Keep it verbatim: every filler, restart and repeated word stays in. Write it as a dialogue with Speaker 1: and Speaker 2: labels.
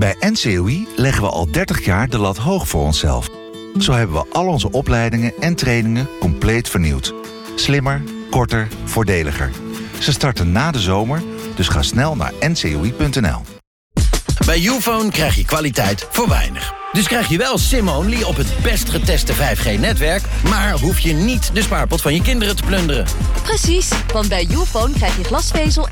Speaker 1: Bij N C O I leggen we al dertig jaar de lat hoog voor onszelf. Zo hebben we al onze opleidingen en trainingen compleet vernieuwd. Slimmer, korter, voordeliger. Ze starten na de zomer, dus ga snel naar n c o i punt n l.
Speaker 2: Bij Youfone krijg je kwaliteit voor weinig. Dus krijg je wel SIM-only op het best geteste vijf G-netwerk... maar hoef je niet de spaarpot van je kinderen te plunderen.
Speaker 3: Precies, want bij Youfone krijg je glasvezel